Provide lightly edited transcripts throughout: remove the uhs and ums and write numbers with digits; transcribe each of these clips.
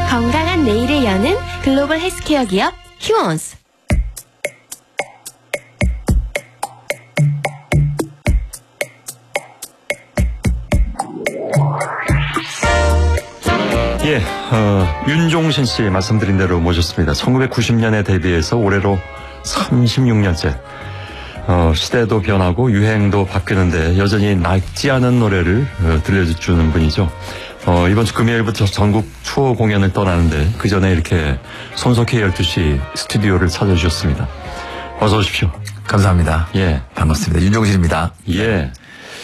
건강한 내일을 여는 글로벌 헬스케어 기업 휴원스. 예, 윤종신 씨 말씀드린 대로 모셨습니다. 1990년에 데뷔해서 올해로 36년째. 시대도 변하고 유행도 바뀌는데 여전히 낡지 않은 노래를 들려주는 분이죠. 이번 주 금요일부터 전국 투어 공연을 떠나는데 그 전에 이렇게 손석희 12시 스튜디오를 찾아주셨습니다. 어서 오십시오. 감사합니다. 예. 반갑습니다. 윤종신입니다. 예.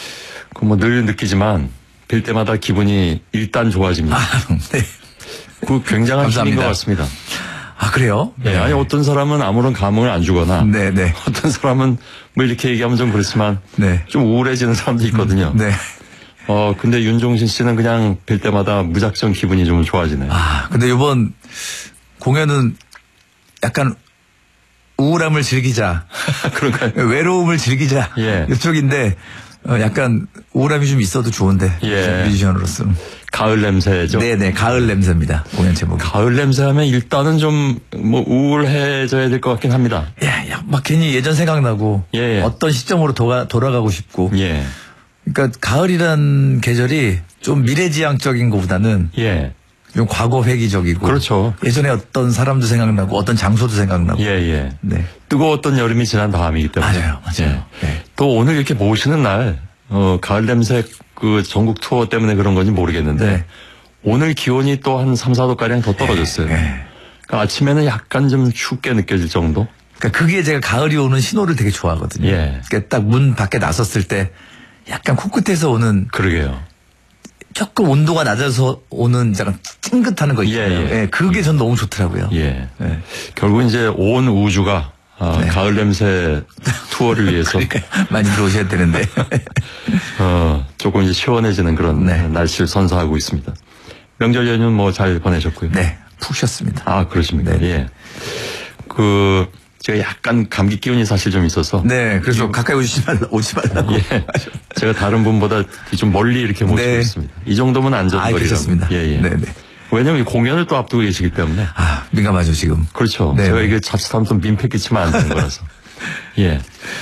늘 느끼지만 뵐 때마다 기분이 일단 좋아집니다. 네. 그 굉장한 힘인 것 같습니다. 아, 그래요? 네. 아니, 어떤 사람은 아무런 감흥을 안 주거나. 네. 어떤 사람은 뭐 이렇게 얘기하면 좀 그렇지만. 네. 좀 우울해지는 사람도 있거든요. 네. 근데 윤종신 씨는 그냥 뵐 때마다 무작정 기분이 좀 좋아지네요. 근데 이번 공연은 약간 우울함을 즐기자. 그런가요? 외로움을 즐기자. 예. 이쪽인데, 약간 우울함이 좀 있어도 좋은데. 예. 뮤지션으로서는. 가을 냄새죠? 네네. 가을 냄새입니다. 공연 제목이. 가을 냄새 하면 일단은 좀 우울해져야 될 것 같긴 합니다. 예, 막 괜히 예전 생각나고. 예. 어떤 시점으로 돌아가고 싶고. 예. 그러니까 가을이란 계절이 좀 미래지향적인 것보다는. 예. 좀 과거 회귀적이고. 그렇죠. 예전에 어떤 사람도 생각나고 어떤 장소도 생각나고. 예. 네. 뜨거웠던 여름이 지난 다음이기 때문에. 맞아요. 예. 네. 또 오늘 이렇게 모시는 날, 가을 냄새 그 전국 투어 때문에 그런 건지 모르겠는데. 네. 오늘 기온이 또 한 3, 4도가량 더 떨어졌어요. 네. 그러니까 아침에는 약간 좀 춥게 느껴질 정도? 그러니까 그게 제가 가을이 오는 신호를 되게 좋아하거든요. 예. 그러니까 딱 문 밖에 나섰을 때 약간 코끝에서 오는 그러게요. 조금 온도가 낮아서 오는 약간 찡긋하는 거 있잖아요. 예. 예, 그게 전 너무 좋더라고요. 예. 예. 결국 이제 온 우주가 네. 가을 냄새 투어를 위해서 그러니까 많이 들어오셔야 되는데. 조금 이제 시원해지는 그런 네. 날씨를 선사하고 있습니다. 명절 연휴는 뭐 잘 보내셨고요. 네. 푹 쉬었습니다. 아, 그러십니까? 네. 예. 제가 약간 감기 기운이 사실 좀 있어서. 네. 그래서 가까이 오지 말라고. 예. 제가 다른 분보다 좀 멀리 이렇게 모시고 네. 있습니다. 이 정도면 안전거리라고. 그렇습니다. 예. 네네. 왜냐면 공연을 또 앞두고 계시기 때문에. 민감하죠, 지금. 그렇죠. 네. 제가 이게 자칫하면 또 민폐 끼치면 안 되는 거라서. 예.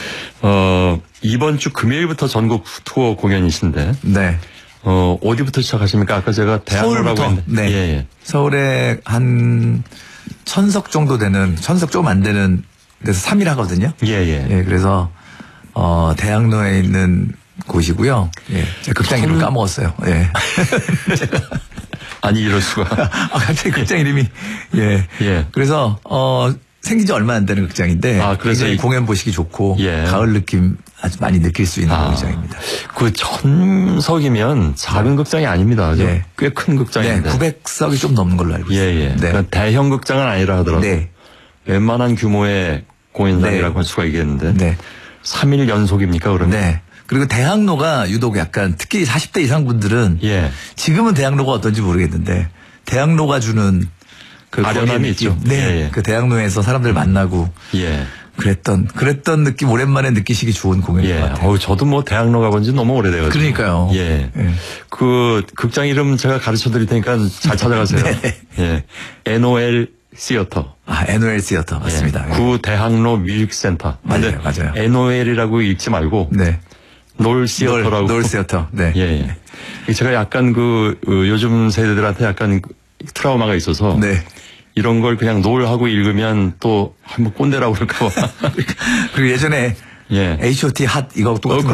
이번 주 금요일부터 전국 투어 공연이신데. 네. 어디부터 시작하십니까? 아까 제가 대학로라고 서울부터. 했는데. 네. 예. 서울에 한 1000석 정도 되는, 1000석 조금 안 되는 데서 3일 하거든요. 예. 그래서, 대학로에 있는 곳이고요. 예. 제가 극장 이름 까먹었어요. 예. 아니, 이럴 수가. 갑자기 극장 이름이, 예. 예. 그래서, 생긴 지 얼마 안 되는 극장인데. 그래서 굉장히 공연 보시기 좋고. 예. 가을 느낌 아주 많이 느낄 수 있는 극장입니다. 그 1000석이면 작은 극장이 아닙니다. 네. 꽤 큰 극장인데. 네. 900석이 좀 넘는 걸로 알고 있어요. 예. 네. 그러니까 대형 극장은 아니라 하더라도. 네. 웬만한 규모의 공연장이라고 네. 할 수가 있겠는데. 네. 3일 연속입니까, 그러면? 네. 그리고 대학로가 유독 약간 특히 40대 이상 분들은 예. 지금은 대학로가 어떤지 모르겠는데 대학로가 주는 그 아련함이 거리의 있죠. 느낌. 네. 예. 그 대학로에서 사람들 만나고 예. 그랬던 느낌 오랜만에 느끼시기 좋은 공연인 예. 것 같아요. 저도 뭐 대학로 가본 지 너무 오래돼가지고. 그러니까요. 예. 예. 그 극장 이름 제가 가르쳐 드릴 테니까 잘 찾아가세요. 네. 예. NOL 시어터. NOL 시어터 맞습니다. 예. 구 대학로 뮤직센터. 맞아요. 맞아요. NOL이라고 읽지 말고. 네. 놀 시어터라고. 놀 시어터. 네. 예. 제가 약간 요즘 세대들한테 약간 트라우마가 있어서. 네. 이런 걸 그냥 놀하고 읽으면 또 한번 꼰대라고 그럴까 봐. 그리고 예전에 예. H.O.T. 핫 이거 똑같은 거